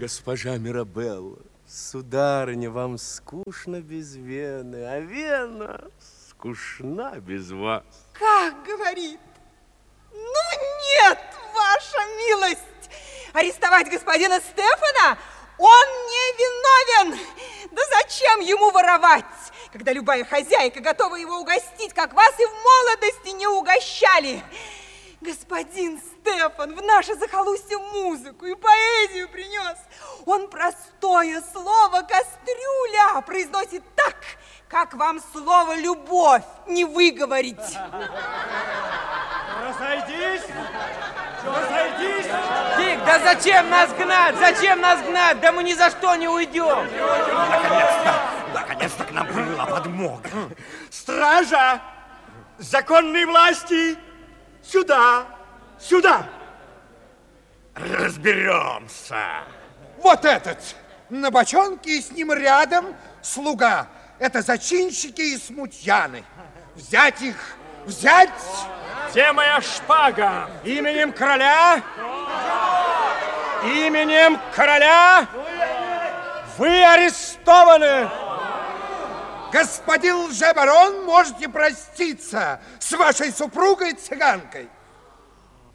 Госпожа Мирабелла, сударыня, вам скучно без Вены, а Вена скучна без вас. Как говорит? Ну нет, ваша милость! Арестовать господина Стефана? Он не виновен! Да зачем ему воровать, когда любая хозяйка готова его угостить, как вас и в молодости не угощали? Господин Стефан в наше захолустье музыку и поэзию принес. Он простое слово «кастрюля» произносит так, как вам слово «любовь» не выговорить. Разойдись! Разойдись! Дик, да зачем нас гнать? Зачем нас гнать? Да мы ни за что не уйдем. Наконец-то к нам прибыла подмога. Стража! Законные власти! Сюда! Сюда! Разберемся. Вот этот на бочонке, и с ним рядом слуга. Это зачинщики и смутьяны. Взять их! Взять! Где моя шпага? Именем короля? Именем короля? Вы арестованы! Господин лже-барон, можете проститься с вашей супругой-цыганкой.